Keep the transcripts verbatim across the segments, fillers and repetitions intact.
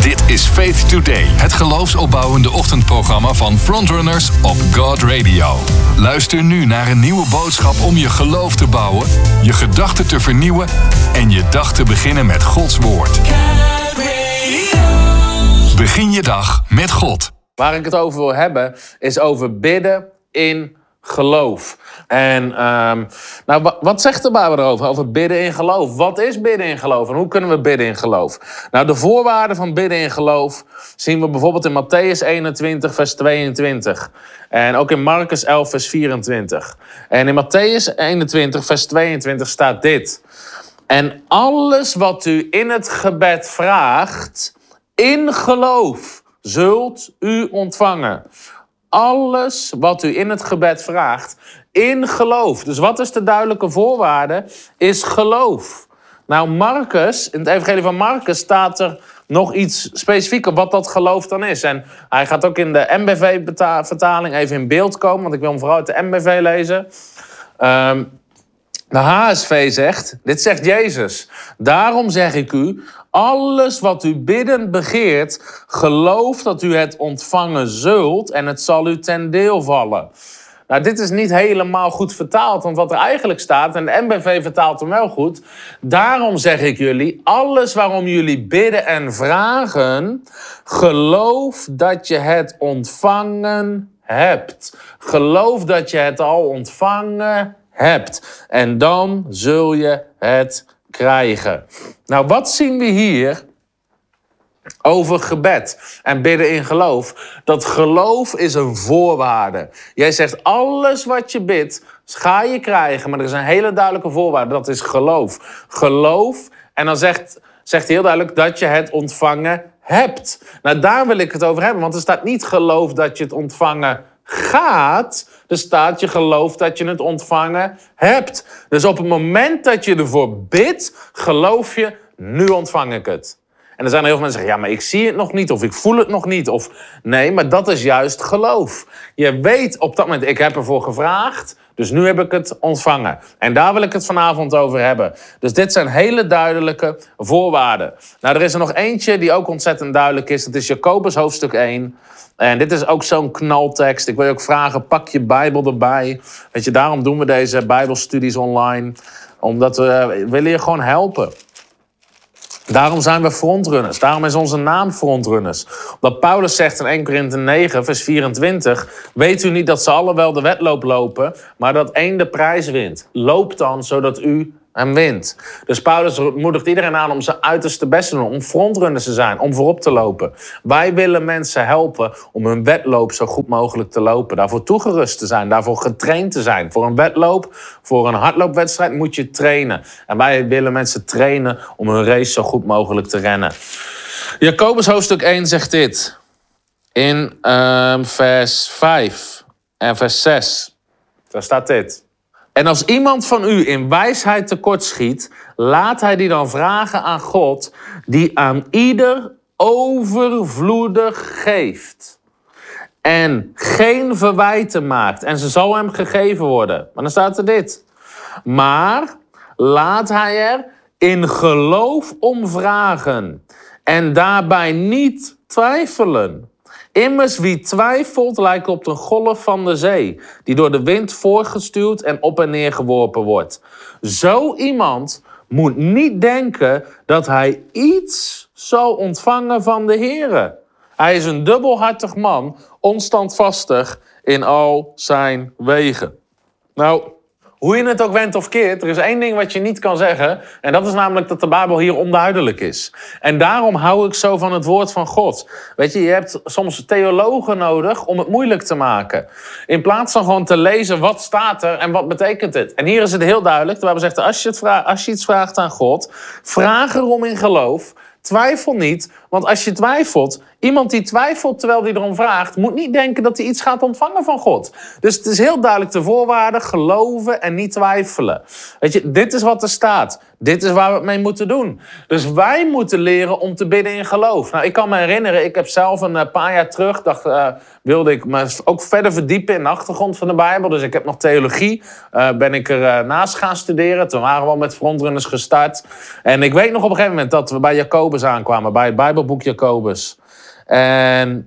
Dit is Faith Today, het geloofsopbouwende ochtendprogramma van Frontrunners op God Radio. Luister nu naar een nieuwe boodschap om je geloof te bouwen, je gedachten te vernieuwen en je dag te beginnen met Gods woord. Begin je dag met God. Waar ik het over wil hebben, is over bidden in geloof. En um, nou, wat zegt de Bijbel erover? Over bidden in geloof. Wat is bidden in geloof en hoe kunnen we bidden in geloof? Nou, de voorwaarden van bidden in geloof zien we bijvoorbeeld in Matthäus eenentwintig, vers tweeëntwintig. En ook in Marcus elf, vers vierentwintig. En in Matthäus eenentwintig, vers tweeëntwintig staat dit. En alles wat u in het gebed vraagt, in geloof, zult u ontvangen. Alles wat u in het gebed vraagt, in geloof. Dus wat is de duidelijke voorwaarde? Is geloof. Nou, Marcus, in het evangelie van Marcus staat er nog iets specifieker wat dat geloof dan is. En hij gaat ook in de M B V-vertaling even in beeld komen, want ik wil hem vooral uit de M B V lezen. Um, de H S V zegt, dit zegt Jezus. Daarom zeg ik u, alles wat u bidden begeert, geloof dat u het ontvangen zult en het zal u ten deel vallen. Nou, dit is niet helemaal goed vertaald, want wat er eigenlijk staat, en de M B V vertaalt hem wel goed. Daarom zeg ik jullie, alles waarom jullie bidden en vragen, geloof dat je het ontvangen hebt. Geloof dat je het al ontvangen hebt. En dan zul je het krijgen. Nou, wat zien we hier over gebed en bidden in geloof? Dat geloof is een voorwaarde. Jij zegt, alles wat je bidt, ga je krijgen. Maar er is een hele duidelijke voorwaarde, dat is geloof. Geloof, en dan zegt, zegt hij heel duidelijk dat je het ontvangen hebt. Nou, daar wil ik het over hebben, want er staat niet geloof dat je het ontvangen gaat. Er staat je geloof dat je het ontvangen hebt. Dus op het moment dat je ervoor bidt, geloof je, nu ontvang ik het. En er zijn er heel veel mensen die zeggen, ja, maar ik zie het nog niet, of ik voel het nog niet. Of nee, maar dat is juist geloof. Je weet op dat moment, ik heb ervoor gevraagd, dus nu heb ik het ontvangen. En daar wil ik het vanavond over hebben. Dus dit zijn hele duidelijke voorwaarden. Nou, er is er nog eentje die ook ontzettend duidelijk is. Dat is Jacobus hoofdstuk één. En dit is ook zo'n knaltekst. Ik wil je ook vragen, pak je Bijbel erbij. Weet je, daarom doen we deze Bijbelstudies online. Omdat we willen je gewoon helpen. Daarom zijn we frontrunners. Daarom is onze naam frontrunners. Omdat Paulus zegt in Eerste Korinthe negen, vers vierentwintig... weet u niet dat ze alle wel de wedloop lopen, maar dat één de prijs wint. Loop dan, zodat u hem wint. Dus Paulus moedigt iedereen aan om zijn uiterste best te doen, om frontrunners te zijn, om voorop te lopen. Wij willen mensen helpen om hun wedloop zo goed mogelijk te lopen. Daarvoor toegerust te zijn, daarvoor getraind te zijn. Voor een wedloop, voor een hardloopwedstrijd moet je trainen. En wij willen mensen trainen om hun race zo goed mogelijk te rennen. Jacobus hoofdstuk één zegt dit. In uh, vers vijf en vers zes. Daar staat dit. En als iemand van u in wijsheid tekortschiet, laat hij die dan vragen aan God, die aan ieder overvloedig geeft. En geen verwijten maakt. En ze zal hem gegeven worden. Maar dan staat er dit. Maar laat hij er in geloof om vragen. En daarbij niet twijfelen. Immers wie twijfelt lijkt op de golf van de zee, die door de wind voortgestuwd en op en neer geworpen wordt. Zo iemand moet niet denken dat hij iets zal ontvangen van de Here. Hij is een dubbelhartig man, onstandvastig in al zijn wegen. Nou, hoe je het ook wendt of keert, er is één ding wat je niet kan zeggen. En dat is namelijk dat de Bijbel hier onduidelijk is. En daarom hou ik zo van het woord van God. Weet je, je hebt soms theologen nodig om het moeilijk te maken. In plaats van gewoon te lezen wat staat er en wat betekent het. En hier is het heel duidelijk. De Bijbel zegt, als je, het vraagt, als je iets vraagt aan God, vraag erom in geloof. Twijfel niet, want als je twijfelt, iemand die twijfelt terwijl hij erom vraagt, moet niet denken dat hij iets gaat ontvangen van God. Dus het is heel duidelijk de voorwaarde, geloven en niet twijfelen. Weet je, dit is wat er staat. Dit is waar we het mee moeten doen. Dus wij moeten leren om te bidden in geloof. Nou, ik kan me herinneren, ik heb zelf een paar jaar terug, dacht, uh, wilde ik me ook verder verdiepen in de achtergrond van de Bijbel. Dus ik heb nog theologie, uh, ben ik er uh, naast gaan studeren. Toen waren we al met frontrunners gestart. En ik weet nog op een gegeven moment dat we bij Jacobus Jacobus aankwamen, bij het Bijbelboek Jacobus. En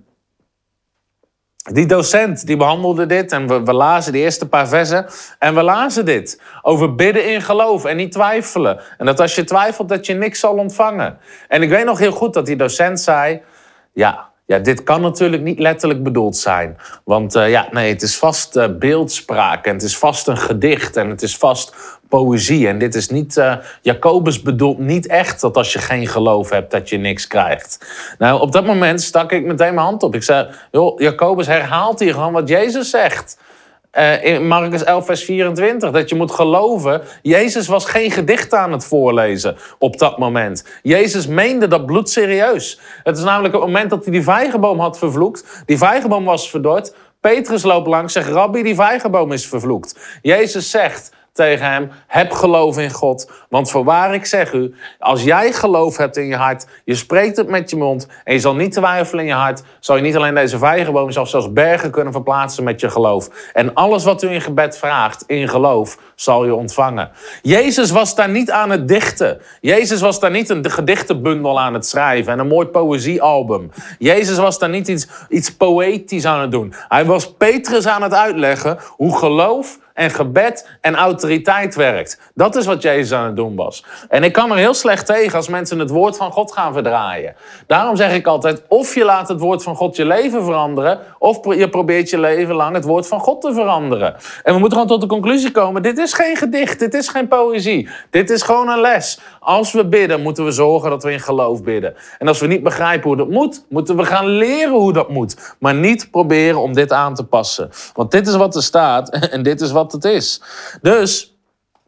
die docent die behandelde dit en we, we lazen de eerste paar versen. En we lazen dit over bidden in geloof en niet twijfelen. En dat als je twijfelt dat je niks zal ontvangen. En ik weet nog heel goed dat die docent zei, ja... Ja, dit kan natuurlijk niet letterlijk bedoeld zijn. Want uh, ja, nee, het is vast uh, beeldspraak en het is vast een gedicht en het is vast poëzie. En dit is niet, uh, Jacobus bedoelt niet echt dat als je geen geloof hebt dat je niks krijgt. Nou, op dat moment stak ik meteen mijn hand op. Ik zei, joh, Jacobus herhaalt hier gewoon wat Jezus zegt. Uh, in Marcus elf vers vierentwintig, dat je moet geloven. Jezus was geen gedicht aan het voorlezen op dat moment. Jezus meende dat bloedserieus. Het is namelijk het moment dat hij die vijgenboom had vervloekt. Die vijgenboom was verdord. Petrus loopt langs, zegt, Rabbi, die vijgenboom is vervloekt. Jezus zegt tegen hem, heb geloof in God. Want voorwaar ik zeg u, als jij geloof hebt in je hart, je spreekt het met je mond en je zal niet twijfelen in je hart, zal je niet alleen deze vijgenboom, maar zelfs bergen kunnen verplaatsen met je geloof. En alles wat u in gebed vraagt, in geloof, zal je ontvangen. Jezus was daar niet aan het dichten. Jezus was daar niet een gedichtenbundel aan het schrijven en een mooi poëziealbum. Jezus was daar niet iets, iets poëtisch aan het doen. Hij was Petrus aan het uitleggen hoe geloof en gebed en autoriteit werkt. Dat is wat Jezus aan het doen was. En ik kan er heel slecht tegen als mensen het woord van God gaan verdraaien. Daarom zeg ik altijd, of je laat het woord van God je leven veranderen, of je probeert je leven lang het woord van God te veranderen. En we moeten gewoon tot de conclusie komen, dit is geen gedicht, dit is geen poëzie. Dit is gewoon een les. Als we bidden, moeten we zorgen dat we in geloof bidden. En als we niet begrijpen hoe dat moet, moeten we gaan leren hoe dat moet. Maar niet proberen om dit aan te passen. Want dit is wat er staat en dit is wat het is. Dus,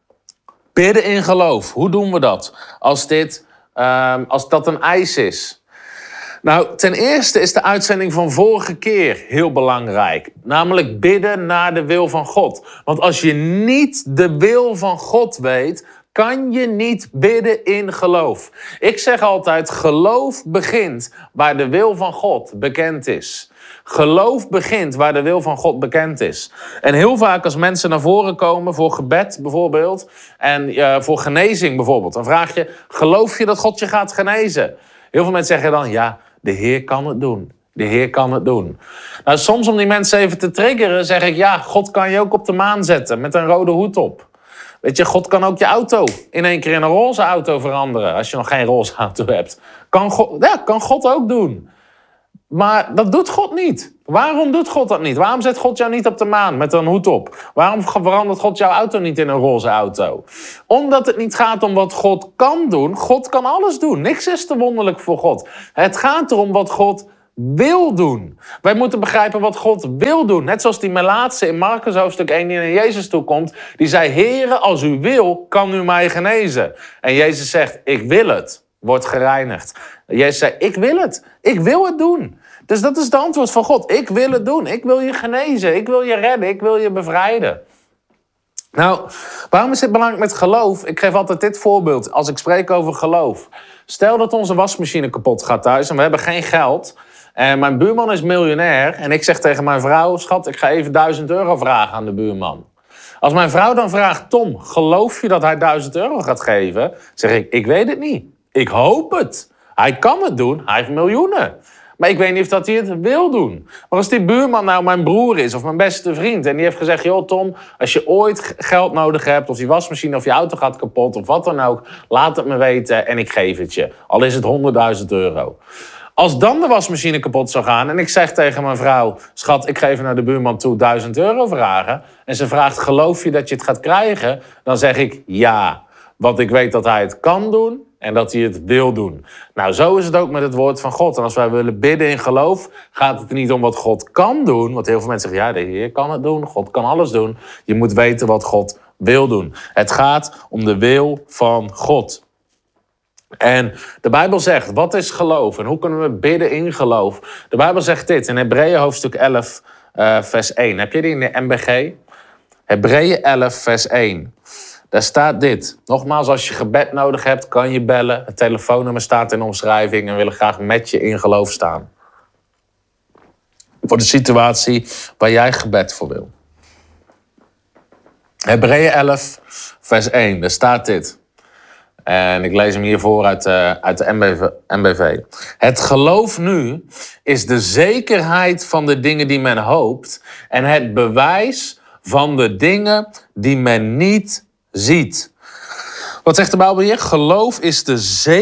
bidden in geloof. Hoe doen we dat? Als, dit, um, als dat een eis is. Nou, ten eerste is de uitzending van vorige keer heel belangrijk. Namelijk bidden naar de wil van God. Want als je niet de wil van God weet, kan je niet bidden in geloof. Ik zeg altijd, geloof begint waar de wil van God bekend is. Geloof begint waar de wil van God bekend is. En heel vaak als mensen naar voren komen voor gebed bijvoorbeeld, en uh, voor genezing bijvoorbeeld, dan vraag je, geloof je dat God je gaat genezen? Heel veel mensen zeggen dan, ja, de Heer kan het doen. De Heer kan het doen. Nou, soms om die mensen even te triggeren, zeg ik, ja, God kan je ook op de maan zetten met een rode hoed op. Weet je, God kan ook je auto in één keer in een roze auto veranderen, als je nog geen roze auto hebt. Kan God, ja, kan God ook doen. Maar dat doet God niet. Waarom doet God dat niet? Waarom zet God jou niet op de maan met een hoed op? Waarom verandert God jouw auto niet in een roze auto? Omdat het niet gaat om wat God kan doen. God kan alles doen. Niks is te wonderlijk voor God. Het gaat erom wat God wil doen. Wij moeten begrijpen wat God wil doen. Net zoals die melaatse in Marcus hoofdstuk één die naar Jezus toe komt. Die zei, Heere, als u wil, kan u mij genezen. En Jezus zegt, ik wil het. Wordt gereinigd. Jezus zei, ik wil het. Ik wil het doen. Dus dat is het antwoord van God. Ik wil het doen. Ik wil je genezen. Ik wil je redden. Ik wil je bevrijden. Nou, waarom is dit belangrijk met geloof? Ik geef altijd dit voorbeeld als ik spreek over geloof. Stel dat onze wasmachine kapot gaat thuis en we hebben geen geld. En mijn buurman is miljonair. En ik zeg tegen mijn vrouw, schat, ik ga even duizend euro vragen aan de buurman. Als mijn vrouw dan vraagt, Tom, geloof je dat hij duizend euro gaat geven? Zeg ik, ik weet het niet. Ik hoop het. Hij kan het doen. Hij heeft miljoenen. Maar ik weet niet of dat hij het wil doen. Maar als die buurman nou mijn broer is of mijn beste vriend en die heeft gezegd, joh Tom, als je ooit geld nodig hebt of die wasmachine of je auto gaat kapot of wat dan ook, laat het me weten en ik geef het je. Al is het honderdduizend euro. Als dan de wasmachine kapot zou gaan en ik zeg tegen mijn vrouw, schat, ik geef naar de buurman toe duizend euro vragen en ze vraagt, geloof je dat je het gaat krijgen? Dan zeg ik ja, want ik weet dat hij het kan doen en dat hij het wil doen. Nou, zo is het ook met het woord van God. En als wij willen bidden in geloof, gaat het er niet om wat God kan doen. Want heel veel mensen zeggen, ja, de Heer kan het doen. God kan alles doen. Je moet weten wat God wil doen. Het gaat om de wil van God. En de Bijbel zegt, wat is geloof? En hoe kunnen we bidden in geloof? De Bijbel zegt dit in Hebreeën hoofdstuk elf, uh, vers één. Heb je die in de M B G? Hebreeën elf, vers één. Daar staat dit. Nogmaals, als je gebed nodig hebt, kan je bellen. Het telefoonnummer staat in de omschrijving en we willen graag met je in geloof staan. Voor de situatie waar jij gebed voor wil. Hebreeën elf, vers één. Daar staat dit. En ik lees hem hiervoor uit, uh, uit de M B V. Het geloof nu is de zekerheid van de dingen die men hoopt en het bewijs van de dingen die men niet ziet. Wat zegt de Bijbel hier? Geloof is de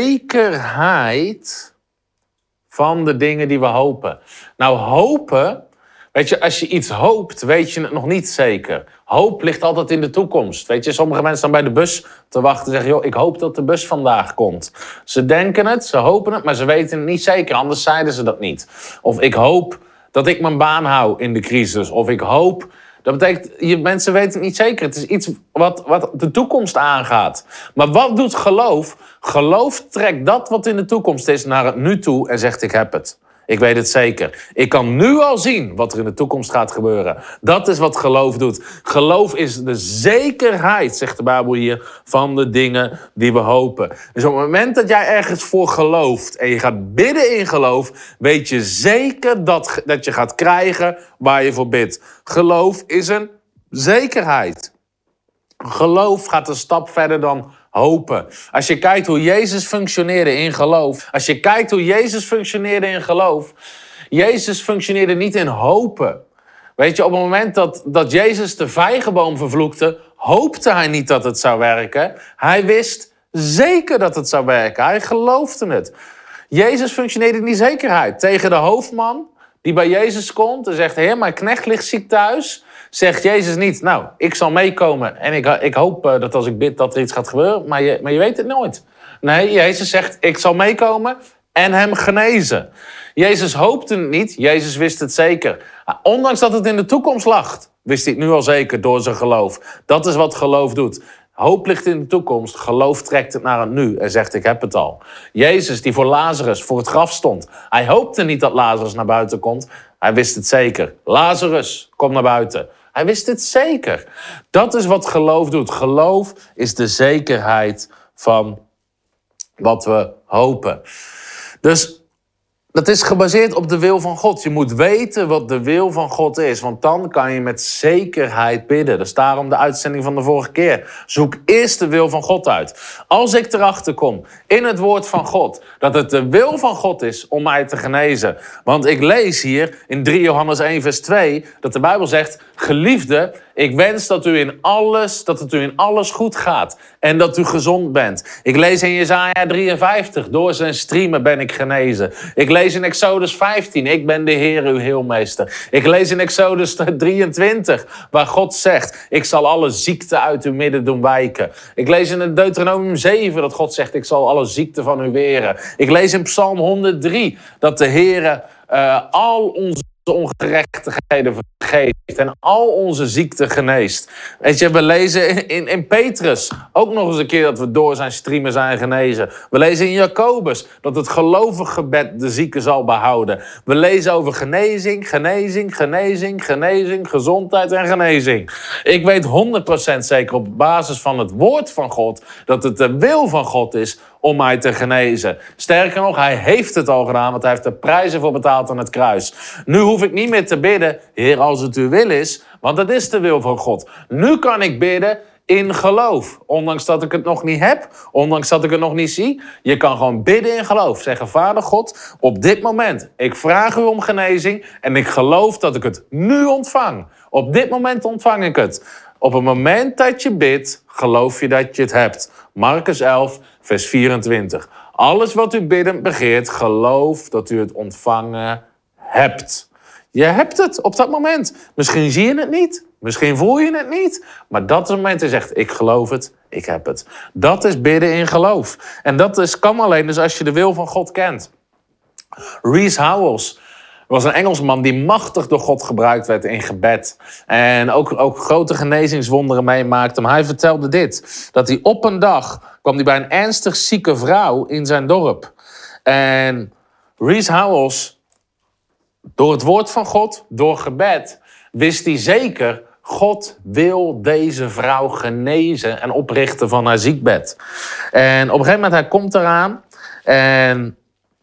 zekerheid van de dingen die we hopen. Nou, hopen, weet je, als je iets hoopt, weet je het nog niet zeker. Hoop ligt altijd in de toekomst. Weet je, sommige mensen staan bij de bus te wachten en zeggen, joh, ik hoop dat de bus vandaag komt. Ze denken het, ze hopen het, maar ze weten het niet zeker, anders zeiden ze dat niet. Of ik hoop dat ik mijn baan hou in de crisis. Of ik hoop... Dat betekent, je, mensen weten het niet zeker. Het is iets wat, wat de toekomst aangaat. Maar wat doet geloof? Geloof trekt dat wat in de toekomst is naar het nu toe en zegt, ik heb het. Ik weet het zeker. Ik kan nu al zien wat er in de toekomst gaat gebeuren. Dat is wat geloof doet. Geloof is de zekerheid, zegt de Bijbel hier, van de dingen die we hopen. Dus op het moment dat jij ergens voor gelooft en je gaat bidden in geloof, weet je zeker dat, dat je gaat krijgen waar je voor bidt. Geloof is een zekerheid. Geloof gaat een stap verder dan hopen. Als je kijkt hoe Jezus functioneerde in geloof. Als je kijkt hoe Jezus functioneerde in geloof. Jezus functioneerde niet in hopen. Weet je, op het moment dat, dat Jezus de vijgenboom vervloekte, hoopte hij niet dat het zou werken. Hij wist zeker dat het zou werken. Hij geloofde het. Jezus functioneerde in die zekerheid. Tegen de hoofdman die bij Jezus komt en zegt, Heer, mijn knecht ligt ziek thuis. Zegt Jezus niet, nou, ik zal meekomen en ik, ik hoop uh, dat als ik bid dat er iets gaat gebeuren, maar je, maar je weet het nooit. Nee, Jezus zegt, ik zal meekomen en hem genezen. Jezus hoopte het niet, Jezus wist het zeker. Ondanks dat het in de toekomst lag, wist hij het nu al zeker door zijn geloof. Dat is wat geloof doet. Hoop ligt in de toekomst, geloof trekt het naar het nu en zegt, ik heb het al. Jezus die voor Lazarus voor het graf stond. Hij hoopte niet dat Lazarus naar buiten komt. Hij wist het zeker. Lazarus, kom naar buiten. Hij wist het zeker. Dat is wat geloof doet. Geloof is de zekerheid van wat we hopen. Dus dat is gebaseerd op de wil van God. Je moet weten wat de wil van God is. Want dan kan je met zekerheid bidden. Dat is daarom de uitzending van de vorige keer. Zoek eerst de wil van God uit. Als ik erachter kom in het woord van God dat het de wil van God is om mij te genezen. Want ik lees hier in drie Johannes één vers twee dat de Bijbel zegt, geliefde, ik wens dat u in alles, dat het u in alles goed gaat en dat u gezond bent. Ik lees in Jesaja drieënvijftig, door zijn striemen ben ik genezen. Ik lees in Exodus vijftien, ik ben de Heer uw heelmeester. Ik lees in Exodus drieëntwintig, waar God zegt, ik zal alle ziekte uit uw midden doen wijken. Ik lees in Deuteronomium zeven dat God zegt, ik zal alle ziekte van u weren. Ik lees in Psalm honderddrie dat de Heer uh, al onze ongerechtigheden vergeeft en al onze ziekte geneest. Weet je, we lezen in, in, in Petrus ook nog eens een keer dat we door zijn striemen zijn genezen. We lezen in Jacobus dat het gelovig gebed de zieke zal behouden. We lezen over genezing, genezing, genezing, genezing, gezondheid en genezing. Ik weet honderd procent zeker op basis van het woord van God dat het de wil van God is om mij te genezen. Sterker nog, hij heeft het al gedaan, want hij heeft de prijzen voor betaald aan het kruis. Nu hoef ik niet meer te bidden, Heer, als het uw wil is, want dat is de wil van God. Nu kan ik bidden in geloof, ondanks dat ik het nog niet heb, ondanks dat ik het nog niet zie. Je kan gewoon bidden in geloof. Zeggen, Vader God, op dit moment, ik vraag u om genezing en ik geloof dat ik het nu ontvang. Op dit moment ontvang ik het. Op het moment dat je bidt, geloof je dat je het hebt. Marcus elf, vers vierentwintig. Alles wat u biddend begeert, geloof dat u het ontvangen hebt. Je hebt het op dat moment. Misschien zie je het niet, misschien voel je het niet. Maar dat is het moment dat je zegt, ik geloof het, ik heb het. Dat is bidden in geloof. En dat is, kan alleen dus als je de wil van God kent. Rees Howells was een Engelsman die machtig door God gebruikt werd in gebed. En ook, ook grote genezingswonderen meemaakte. Maar hij vertelde dit. Dat hij op een dag kwam hij bij een ernstig zieke vrouw in zijn dorp. En Rees Howells, door het woord van God, door gebed, wist hij zeker, God wil deze vrouw genezen en oprichten van haar ziekbed. En op een gegeven moment, hij komt eraan en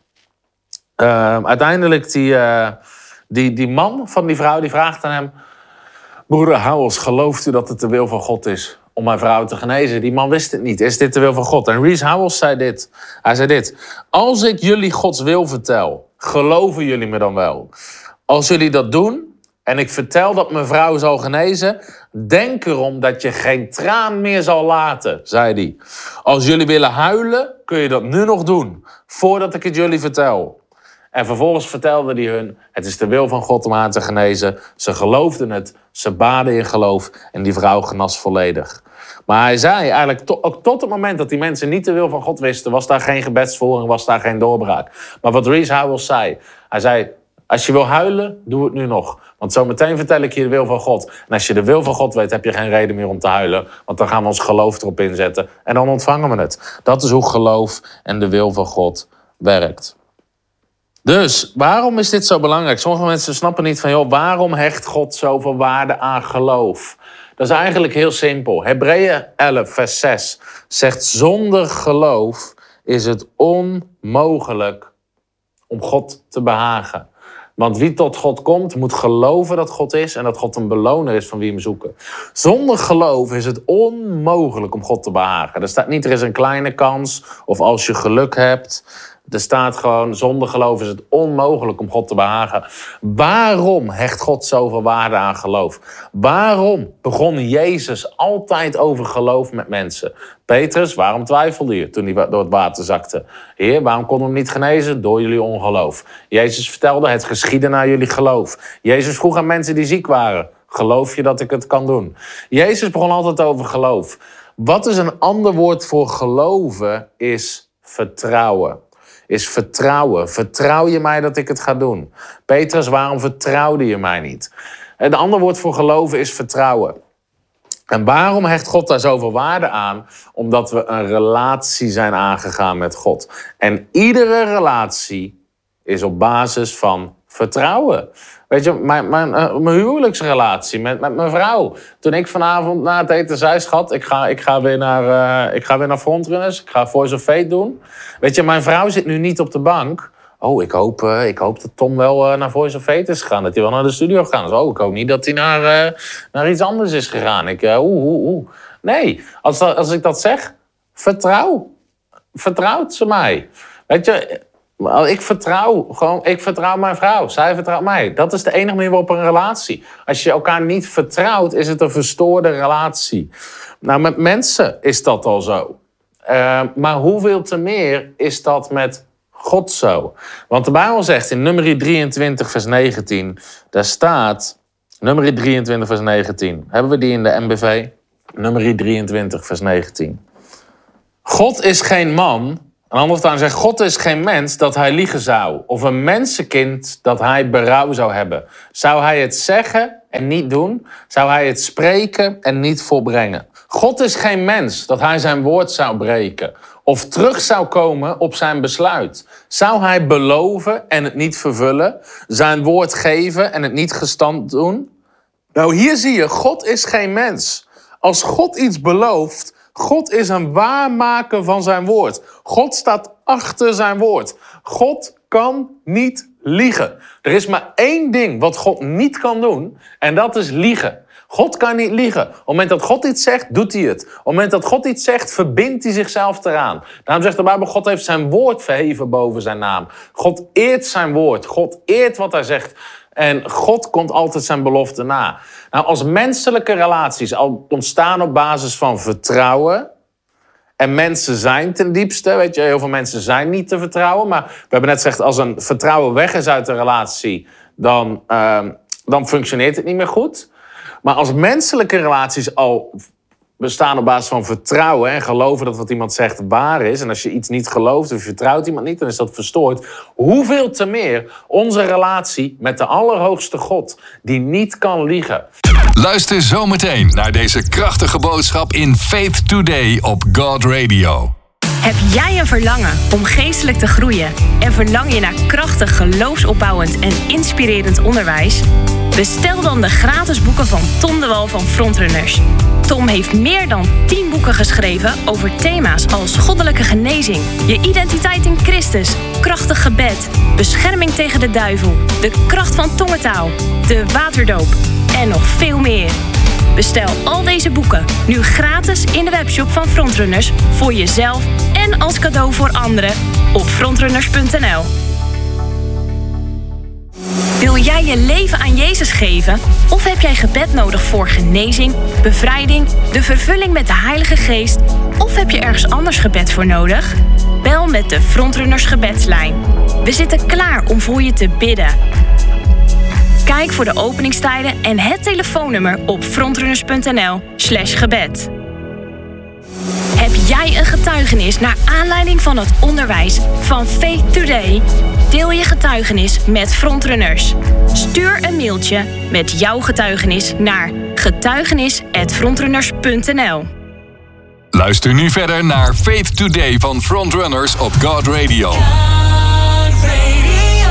Uh, uiteindelijk die, uh, die, die man van die vrouw die vraagt aan hem, broeder Howells, gelooft u dat het de wil van God is om mijn vrouw te genezen. Die man wist het niet. Is dit de wil van God? En Rees Howells zei dit. Hij zei dit. Als ik jullie Gods wil vertel, geloven jullie me dan wel? Als jullie dat doen en ik vertel dat mijn vrouw zal genezen, denk erom dat je geen traan meer zal laten, zei hij. Als jullie willen huilen, kun je dat nu nog doen, voordat ik het jullie vertel. En vervolgens vertelde hij hun, het is de wil van God om haar te genezen. Ze geloofden het, ze baden in geloof en die vrouw genas volledig. Maar hij zei eigenlijk, to, ook tot het moment dat die mensen niet de wil van God wisten, was daar geen gebedsvoering, was daar geen doorbraak. Maar wat Rees Howells zei, hij zei, als je wil huilen, doe het nu nog. Want zometeen vertel ik je de wil van God. En als je de wil van God weet, heb je geen reden meer om te huilen. Want dan gaan we ons geloof erop inzetten en dan ontvangen we het. Dat is hoe geloof en de wil van God werkt. Dus, waarom is dit zo belangrijk? Sommige mensen snappen niet van, joh, waarom hecht God zoveel waarde aan geloof? Dat is eigenlijk heel simpel. Hebreeën elf, vers zes zegt, zonder geloof is het onmogelijk om God te behagen. Want wie tot God komt, moet geloven dat God is en dat God een beloner is van wie hem zoeken. Zonder geloof is het onmogelijk om God te behagen. Er staat niet, er is een kleine kans of als je geluk hebt. Er staat gewoon, zonder geloof is het onmogelijk om God te behagen. Waarom hecht God zoveel waarde aan geloof? Waarom begon Jezus altijd over geloof met mensen? Petrus, waarom twijfelde je toen hij door het water zakte? Heer, waarom kon hem niet genezen? Door jullie ongeloof. Jezus vertelde, het geschiedde naar jullie geloof. Jezus vroeg aan mensen die ziek waren, geloof je dat ik het kan doen? Jezus begon altijd over geloof. Wat is een ander woord voor geloven is vertrouwen. Is vertrouwen. Vertrouw je mij dat ik het ga doen? Petrus, waarom vertrouwde je mij niet? Een ander woord voor geloven is vertrouwen. En waarom hecht God daar zoveel waarde aan? Omdat we een relatie zijn aangegaan met God. En iedere relatie is op basis van vertrouwen. Weet je, mijn, mijn, mijn huwelijksrelatie met, met mijn vrouw. Toen ik vanavond na het eten zei, schat, ik ga, ik ga weer naar, uh, ik ga weer naar Frontrunners. Ik ga Voice of Faith doen. Weet je, mijn vrouw zit nu niet op de bank. Oh, ik hoop, uh, ik hoop dat Tom wel uh, naar Voice of Faith is gegaan. Dat hij wel naar de studio gegaan is. Oh, ik hoop niet dat hij naar, uh, naar iets anders is gegaan. Ik, uh, oeh, oeh, oeh. Nee, als, als ik dat zeg, vertrouw. Vertrouwt ze mij. Weet je, ik vertrouw gewoon, ik vertrouw mijn vrouw. Zij vertrouwt mij. Dat is de enige manier waarop een relatie. Als je elkaar niet vertrouwt, is het een verstoorde relatie. Nou, met mensen is dat al zo. Uh, maar hoeveel te meer is dat met God zo? Want de Bijbel zegt in Numeri drieëntwintig, vers negentien... daar staat, Numeri drieëntwintig, vers negentien. Hebben we die in de M B V? Numeri drieëntwintig, vers negentien. God is geen man... Een ander vertaling zegt, God is geen mens dat hij liegen zou. Of een mensenkind dat hij berouw zou hebben. Zou hij het zeggen en niet doen? Zou hij het spreken en niet volbrengen? God is geen mens dat hij zijn woord zou breken. Of terug zou komen op zijn besluit. Zou hij beloven en het niet vervullen? Zijn woord geven en het niet gestand doen? Nou, hier zie je, God is geen mens. Als God iets belooft... God is een waarmaker van zijn woord. God staat achter zijn woord. God kan niet liegen. Er is maar één ding wat God niet kan doen en dat is liegen. God kan niet liegen. Op het moment dat God iets zegt, doet hij het. Op het moment dat God iets zegt, verbindt hij zichzelf eraan. Daarom zegt de Bijbel, God heeft zijn woord verheven boven zijn naam. God eert zijn woord. God eert wat hij zegt. En God komt altijd zijn belofte na. Nou, als menselijke relaties al ontstaan op basis van vertrouwen... en mensen zijn ten diepste, weet je, heel veel mensen zijn niet te vertrouwen... maar we hebben net gezegd, als een vertrouwen weg is uit de relatie... dan, uh, dan functioneert het niet meer goed. Maar als menselijke relaties al bestaan op basis van vertrouwen... en geloven dat wat iemand zegt waar is... en als je iets niet gelooft of je vertrouwt iemand niet... dan is dat verstoord. Hoeveel te meer onze relatie met de Allerhoogste God... die niet kan liegen. Luister zometeen naar deze krachtige boodschap in Faith Today op God Radio. Heb jij een verlangen om geestelijk te groeien... en verlang je naar krachtig, geloofsopbouwend en inspirerend onderwijs? Bestel dan de gratis boeken van Tom de Wal van Frontrunners. Tom heeft meer dan tien boeken geschreven over thema's als goddelijke genezing, je identiteit in Christus, krachtig gebed, bescherming tegen de duivel, de kracht van tongentaal, de waterdoop en nog veel meer. Bestel al deze boeken nu gratis in de webshop van Frontrunners voor jezelf en als cadeau voor anderen op frontrunners punt n l. Wil jij je leven aan Jezus geven? Of heb jij gebed nodig voor genezing, bevrijding, de vervulling met de Heilige Geest? Of heb je ergens anders gebed voor nodig? Bel met de Frontrunners gebedslijn. We zitten klaar om voor je te bidden. Kijk voor de openingstijden en het telefoonnummer op frontrunners punt n l slash gebed. Heb jij een getuigenis naar aanleiding van het onderwijs van Faith Today? Deel je getuigenis met Frontrunners. Stuur een mailtje met jouw getuigenis naar getuigenis apenstaartje frontrunners punt n l. Luister nu verder naar Faith Today van Frontrunners op God Radio. God Radio.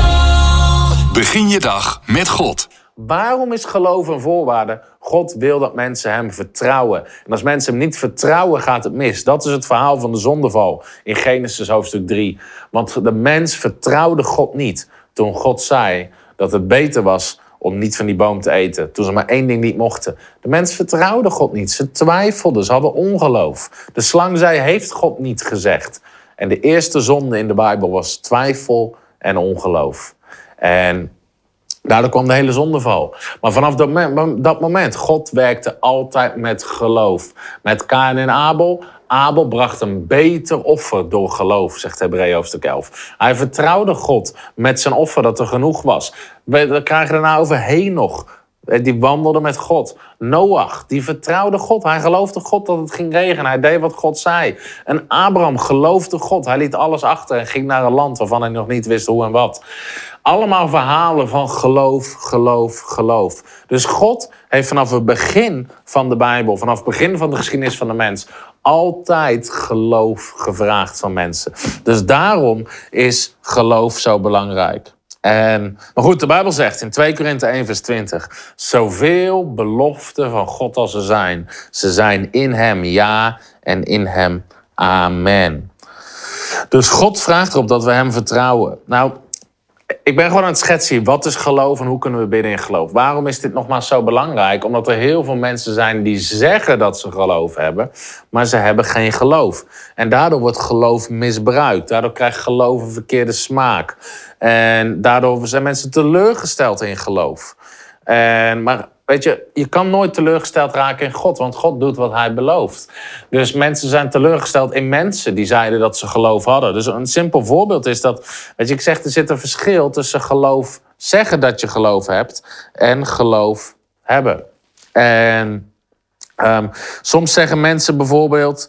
Begin je dag met God. Waarom is geloof een voorwaarde? God wil dat mensen hem vertrouwen. En als mensen hem niet vertrouwen, gaat het mis. Dat is het verhaal van de zondeval in Genesis hoofdstuk drie. Want de mens vertrouwde God niet toen God zei dat het beter was om niet van die boom te eten. Toen ze maar één ding niet mochten. De mens vertrouwde God niet. Ze twijfelden, ze hadden ongeloof. De slang zei, heeft God niet gezegd. En de eerste zonde in de Bijbel was twijfel en ongeloof. En daardoor kwam de hele zondeval. Maar vanaf dat moment, dat moment, God werkte altijd met geloof. Met Kaïn en Abel. Abel bracht een beter offer door geloof, zegt Hebreeën hoofdstuk elf. Hij vertrouwde God met zijn offer dat er genoeg was. We krijgen daarna over Henoch. Die wandelde met God. Noach, die vertrouwde God. Hij geloofde God dat het ging regenen. Hij deed wat God zei. En Abraham geloofde God. Hij liet alles achter en ging naar een land waarvan hij nog niet wist hoe en wat. Allemaal verhalen van geloof, geloof, geloof. Dus God heeft vanaf het begin van de Bijbel, vanaf het begin van de geschiedenis van de mens, altijd geloof gevraagd van mensen. Dus daarom is geloof zo belangrijk. En, maar goed, de Bijbel zegt in twee Korinthe één vers twintig... zoveel beloften van God als er zijn, ze zijn in hem ja en in hem amen. Dus God vraagt erop dat we hem vertrouwen. Nou, ik ben gewoon aan het schetsen, wat is geloof en hoe kunnen we bidden in geloof? Waarom is dit nogmaals zo belangrijk? Omdat er heel veel mensen zijn die zeggen dat ze geloof hebben, maar ze hebben geen geloof. En daardoor wordt geloof misbruikt. Daardoor krijgt geloof een verkeerde smaak. En daardoor zijn mensen teleurgesteld in geloof. En, maar weet je, je kan nooit teleurgesteld raken in God, want God doet wat hij belooft. Dus mensen zijn teleurgesteld in mensen die zeiden dat ze geloof hadden. Dus een simpel voorbeeld is dat, weet je, ik zeg, er zit een verschil tussen geloof, zeggen dat je geloof hebt, en geloof hebben. En um, soms zeggen mensen bijvoorbeeld,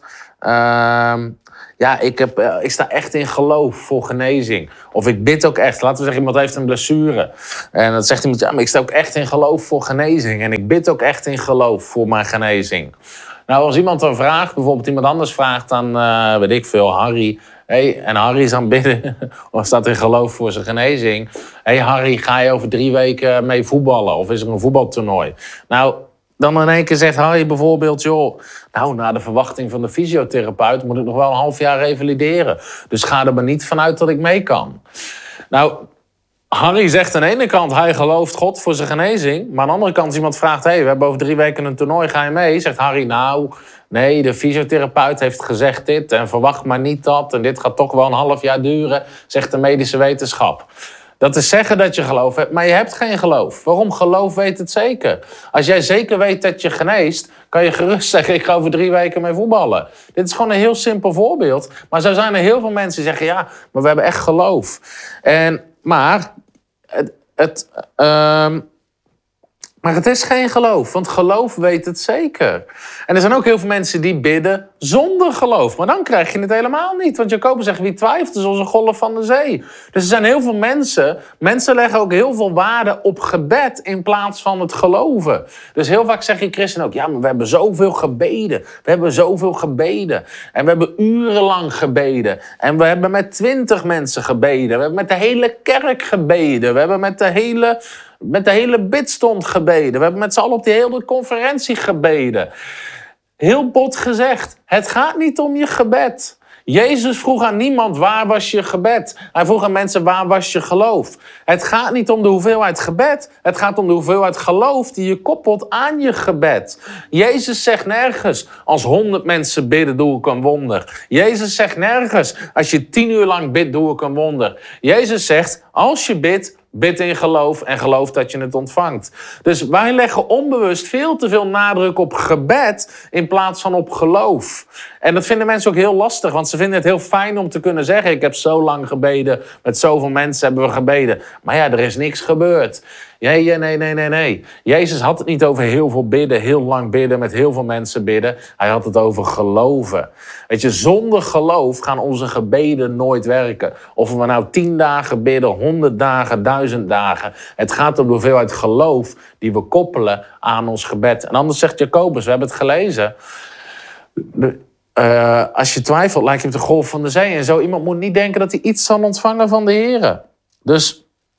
Um, ja, ik, heb, uh, ik sta echt in geloof voor genezing. Of ik bid ook echt. Laten we zeggen, iemand heeft een blessure. En dan zegt iemand, ja, maar ik sta ook echt in geloof voor genezing. En ik bid ook echt in geloof voor mijn genezing. Nou, als iemand dan vraagt, bijvoorbeeld iemand anders vraagt aan, uh, weet ik veel, Harry. Hey, en Harry is aan het bidden, of staat in geloof voor zijn genezing. Hé hey Harry, ga je over drie weken mee voetballen? Of is er een voetbaltoernooi? Nou, dan in één keer zegt Harry bijvoorbeeld, joh, nou, na de verwachting van de fysiotherapeut moet ik nog wel een half jaar revalideren. Dus ga er maar niet vanuit dat ik mee kan. Nou, Harry zegt aan de ene kant, hij gelooft God voor zijn genezing. Maar aan de andere kant, als iemand vraagt, hé, hey, we hebben over drie weken een toernooi, ga je mee? Zegt Harry, nou, nee, de fysiotherapeut heeft gezegd dit en verwacht maar niet dat. En dit gaat toch wel een half jaar duren, zegt de medische wetenschap. Dat is zeggen dat je geloof hebt, maar je hebt geen geloof. Waarom? Geloof weet het zeker. Als jij zeker weet dat je geneest, kan je gerust zeggen, ik ga over drie weken mee voetballen. Dit is gewoon een heel simpel voorbeeld. Maar zo zijn er heel veel mensen die zeggen, ja, maar we hebben echt geloof. En, maar, het, het, um, maar het is geen geloof, want geloof weet het zeker. En er zijn ook heel veel mensen die bidden zonder geloof. Maar dan krijg je het helemaal niet. Want Jacobus zegt, wie twijfelt is als een golf van de zee. Dus er zijn heel veel mensen, mensen leggen ook heel veel waarde op gebed in plaats van het geloven. Dus heel vaak zeg je christen ook, ja, maar we hebben zoveel gebeden. We hebben zoveel gebeden. En we hebben urenlang gebeden. En we hebben met twintig mensen gebeden. We hebben met de hele kerk gebeden. We hebben met de hele... Met de hele bidstond gebeden. We hebben met z'n allen op die hele conferentie gebeden. Heel bot gezegd, het gaat niet om je gebed. Jezus vroeg aan niemand, waar was je gebed? Hij vroeg aan mensen, waar was je geloof? Het gaat niet om de hoeveelheid gebed. Het gaat om de hoeveelheid geloof die je koppelt aan je gebed. Jezus zegt nergens, als honderd mensen bidden, doe ik een wonder. Jezus zegt nergens, als je tien uur lang bidt, doe ik een wonder. Jezus zegt, als je bidt, bid in geloof en geloof dat je het ontvangt. Dus wij leggen onbewust veel te veel nadruk op gebed in plaats van op geloof. En dat vinden mensen ook heel lastig, want ze vinden het heel fijn om te kunnen zeggen, ik heb zo lang gebeden, met zoveel mensen hebben we gebeden. Maar ja, er is niks gebeurd. Nee, nee, nee, nee, nee. Jezus had het niet over heel veel bidden, heel lang bidden, met heel veel mensen bidden. Hij had het over geloven. Weet je, zonder geloof gaan onze gebeden nooit werken. Of we nou tien dagen bidden, honderd dagen, duizend dagen. Het gaat om de hoeveelheid geloof die we koppelen aan ons gebed. En anders zegt Jacobus, we hebben het gelezen. Uh, als je twijfelt, lijkt je op de golf van de zee. En zo iemand moet niet denken dat hij iets zal ontvangen van de Heer. Dus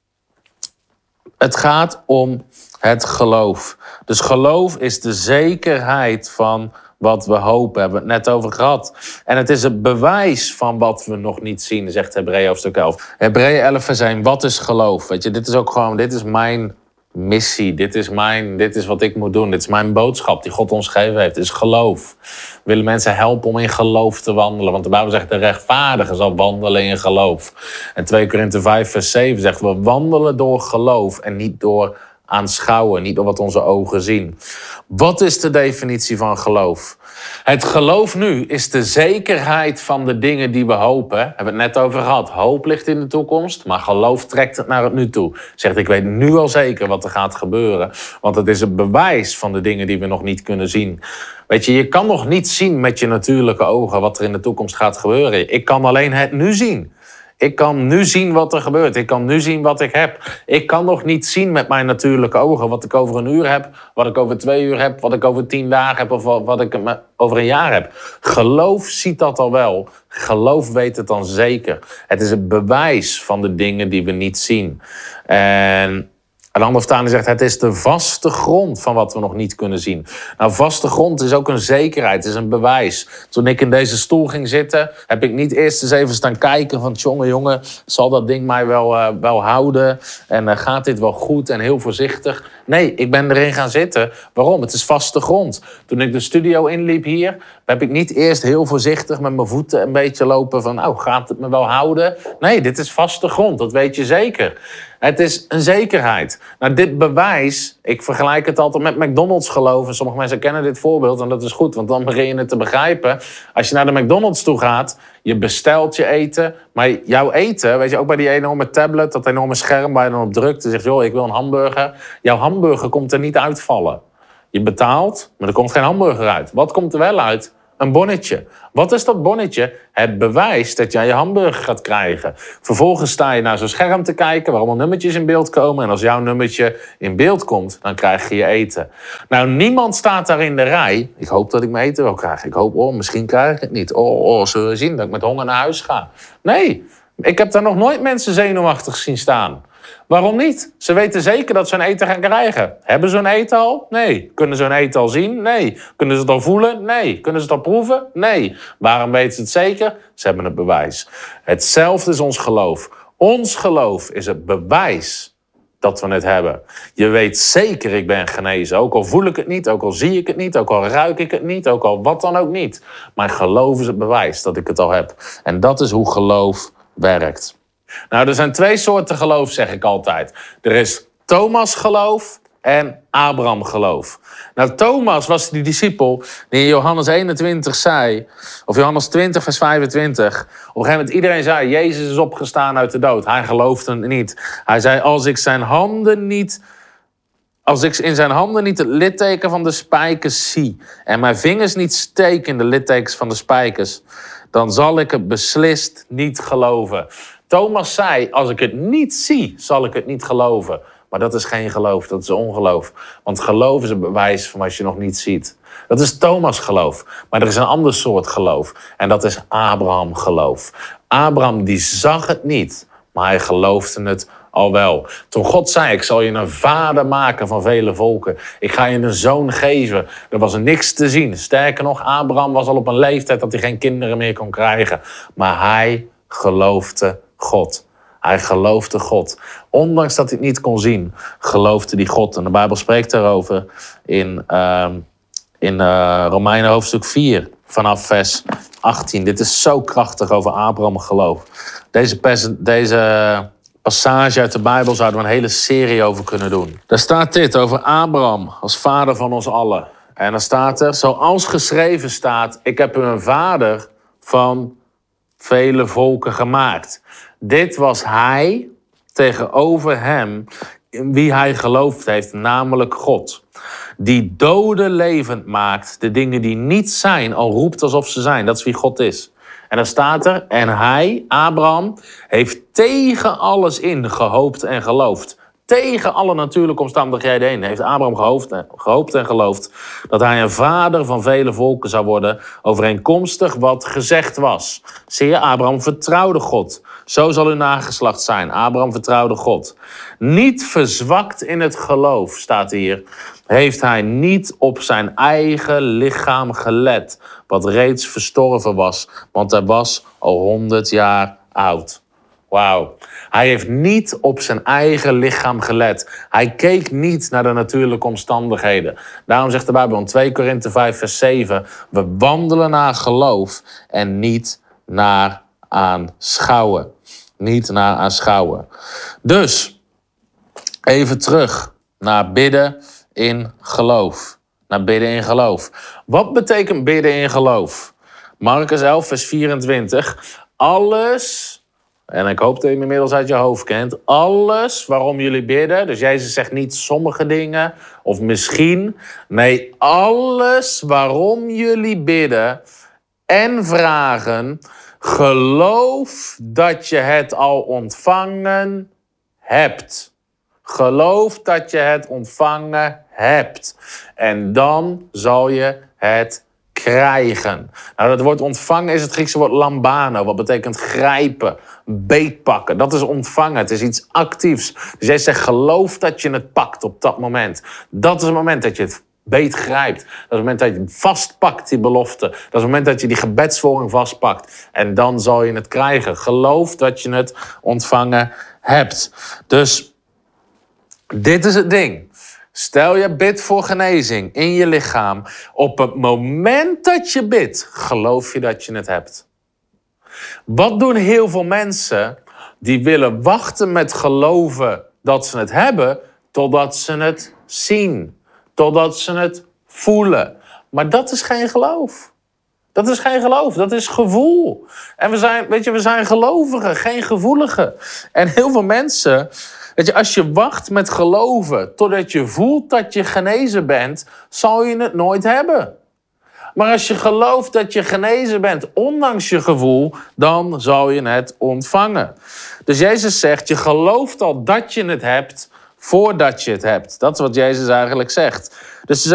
het gaat om het geloof. Dus geloof is de zekerheid van wat we hopen. Hebben we het net over gehad. En het is het bewijs van wat we nog niet zien, zegt Hebreeën hoofdstuk elf. Hebreeën elf vers één, wat is geloof? Weet je, dit is ook gewoon, dit is mijn missie. Dit is mijn, dit is wat ik moet doen. Dit is mijn boodschap die God ons gegeven heeft. Dit is geloof. We willen mensen helpen om in geloof te wandelen. Want de Bijbel zegt, de rechtvaardige zal wandelen in geloof. En twee Korinthe vijf vers zeven zegt, we wandelen door geloof en niet door aanschouwen. Niet door wat onze ogen zien. Wat is de definitie van geloof? Het geloof nu is de zekerheid van de dingen die we hopen. Daar hebben we het net over gehad. Hoop ligt in de toekomst, maar geloof trekt het naar het nu toe. Zegt, ik weet nu al zeker wat er gaat gebeuren. Want het is het bewijs van de dingen die we nog niet kunnen zien. Weet je, je kan nog niet zien met je natuurlijke ogen wat er in de toekomst gaat gebeuren. Ik kan alleen het nu zien. Ik kan nu zien wat er gebeurt. Ik kan nu zien wat ik heb. Ik kan nog niet zien met mijn natuurlijke ogen wat ik over een uur heb, wat ik over twee uur heb, wat ik over tien dagen heb of wat ik over een jaar heb. Geloof ziet dat al wel. Geloof weet het dan zeker. Het is het bewijs van de dingen die we niet zien. En een andere vertaling zegt, het is de vaste grond van wat we nog niet kunnen zien. Nou, vaste grond is ook een zekerheid, het is een bewijs. Toen ik in deze stoel ging zitten, heb ik niet eerst eens even staan kijken van, jongen, jongen, zal dat ding mij wel, uh, wel houden? En uh, gaat dit wel goed en heel voorzichtig? Nee, ik ben erin gaan zitten. Waarom? Het is vaste grond. Toen ik de studio inliep hier, heb ik niet eerst heel voorzichtig met mijn voeten een beetje lopen van, nou, gaat het me wel houden? Nee, dit is vaste grond, dat weet je zeker. Het is een zekerheid. Nou, dit bewijs, ik vergelijk het altijd met McDonald's geloof. En sommige mensen kennen dit voorbeeld en dat is goed, want dan begin je het te begrijpen. Als je naar de McDonald's toe gaat, je bestelt je eten, maar jouw eten, weet je, ook bij die enorme tablet, dat enorme scherm waar je dan op drukt en zegt, joh, ik wil een hamburger. Jouw hamburger komt er niet uitvallen. Je betaalt, maar er komt geen hamburger uit. Wat komt er wel uit? Een bonnetje. Wat is dat bonnetje? Het bewijs dat jij je hamburger gaat krijgen. Vervolgens sta je naar zo'n scherm te kijken waar allemaal nummertjes in beeld komen. En als jouw nummertje in beeld komt, dan krijg je je eten. Nou, niemand staat daar in de rij. Ik hoop dat ik mijn eten wel krijg. Ik hoop, oh, misschien krijg ik het niet. Oh, oh, zullen we zien dat ik met honger naar huis ga? Nee, ik heb daar nog nooit mensen zenuwachtig zien staan. Waarom niet? Ze weten zeker dat ze een eten gaan krijgen. Hebben ze een eten al? Nee. Kunnen ze een eten al zien? Nee. Kunnen ze het al voelen? Nee. Kunnen ze het al proeven? Nee. Waarom weten ze het zeker? Ze hebben het bewijs. Hetzelfde is ons geloof. Ons geloof is het bewijs dat we het hebben. Je weet zeker, ik ben genezen. Ook al voel ik het niet, ook al zie ik het niet, ook al ruik ik het niet, ook al wat dan ook niet. Maar geloof is het bewijs dat ik het al heb. En dat is hoe geloof werkt. Nou, er zijn twee soorten geloof, zeg ik altijd. Er is Thomas geloof en Abraham geloof. Nou, Thomas was die discipel die in Johannes eenentwintig zei, of Johannes twintig vers vijfentwintig. Op een gegeven moment iedereen zei, Jezus is opgestaan uit de dood. Hij geloofde het niet. Hij zei, als ik zijn handen niet, als ik in zijn handen niet het litteken van de spijkers zie en mijn vingers niet steek in de littekens van de spijkers, dan zal ik het beslist niet geloven. Thomas zei, als ik het niet zie, zal ik het niet geloven. Maar dat is geen geloof, dat is ongeloof. Want geloof is een bewijs van wat je nog niet ziet. Dat is Thomas geloof. Maar er is een ander soort geloof. En dat is Abraham geloof. Abraham die zag het niet, maar hij geloofde het al wel. Toen God zei, ik zal je een vader maken van vele volken. Ik ga je een zoon geven. Er was niks te zien. Sterker nog, Abraham was al op een leeftijd dat hij geen kinderen meer kon krijgen. Maar hij geloofde God. Hij geloofde God. Ondanks dat hij het niet kon zien, geloofde hij God. En de Bijbel spreekt daarover in, uh, in uh, Romeinen hoofdstuk vier, vanaf vers achttien. Dit is zo krachtig over Abraham geloof. Deze, pers- deze passage uit de Bijbel zouden we een hele serie over kunnen doen. Daar staat dit over Abraham als vader van ons allen. En dan staat er, zoals geschreven staat, ik heb u een vader van vele volken gemaakt. Dit was hij tegenover hem in wie hij geloofd heeft, namelijk God. Die doden levend maakt, de dingen die niet zijn, al roept alsof ze zijn. Dat is wie God is. En dan staat er, en hij, Abraham, heeft tegen alles in gehoopt en geloofd. Tegen alle natuurlijke omstandigheden heen heeft Abraham gehoopt, gehoopt en geloofd dat hij een vader van vele volken zou worden, overeenkomstig wat gezegd was. Zie je, Abraham vertrouwde God. Zo zal uw nageslacht zijn. Abraham vertrouwde God. Niet verzwakt in het geloof, staat hier, heeft hij niet op zijn eigen lichaam gelet, wat reeds verstorven was, want hij was al honderd jaar oud. Wauw. Hij heeft niet op zijn eigen lichaam gelet. Hij keek niet naar de natuurlijke omstandigheden. Daarom zegt de Bijbel in twee Korinthe vijf vers zeven... we wandelen naar geloof en niet naar aanschouwen. Niet naar aanschouwen. Dus, even terug naar bidden in geloof. Naar bidden in geloof. Wat betekent bidden in geloof? Marcus elf vers vierentwintig. Alles... En ik hoop dat je hem inmiddels uit je hoofd kent. Alles waarom jullie bidden. Dus Jezus zegt niet sommige dingen of misschien. Nee, alles waarom jullie bidden en vragen. Geloof dat je het al ontvangen hebt. Geloof dat je het ontvangen hebt. En dan zal je het krijgen. Nou, dat woord ontvangen is het Griekse woord lambano. Wat betekent grijpen, beetpakken. Dat is ontvangen. Het is iets actiefs. Dus jij zegt geloof dat je het pakt op dat moment. Dat is het moment dat je het beet grijpt. Dat is het moment dat je het vastpakt, die belofte. Dat is het moment dat je die gebedsvoering vastpakt. En dan zal je het krijgen. Geloof dat je het ontvangen hebt. Dus dit is het ding. Stel je bidt voor genezing in je lichaam. Op het moment dat je bidt, geloof je dat je het hebt. Wat doen heel veel mensen die willen wachten met geloven dat ze het hebben, totdat ze het zien. Totdat ze het voelen. Maar dat is geen geloof. Dat is geen geloof, dat is gevoel. En we zijn, weet je, we zijn gelovigen, geen gevoeligen. En heel veel mensen... Weet je, als je wacht met geloven totdat je voelt dat je genezen bent, zal je het nooit hebben. Maar als je gelooft dat je genezen bent, ondanks je gevoel, dan zal je het ontvangen. Dus Jezus zegt, je gelooft al dat je het hebt, voordat je het hebt. Dat is wat Jezus eigenlijk zegt. Dus